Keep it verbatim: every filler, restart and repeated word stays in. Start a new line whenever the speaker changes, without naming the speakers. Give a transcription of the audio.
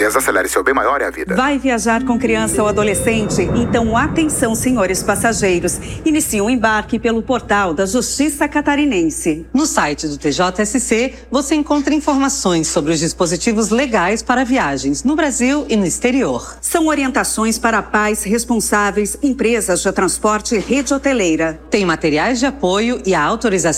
Desacelere, seu bem maior é a vida.
Vai viajar com criança ou adolescente? Então, atenção, senhores passageiros. Inicie o embarque pelo portal da Justiça Catarinense.
No site do T J S C, você encontra informações sobre os dispositivos legais para viagens no Brasil e no exterior.
São orientações para pais responsáveis, empresas de transporte e rede hoteleira.
Tem materiais de apoio e a autorização